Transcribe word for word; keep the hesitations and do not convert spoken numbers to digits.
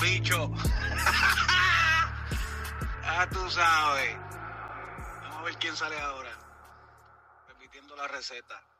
bicho. Ah, tú sabes. Vamos a ver quién sale ahora. Repitiendo la receta.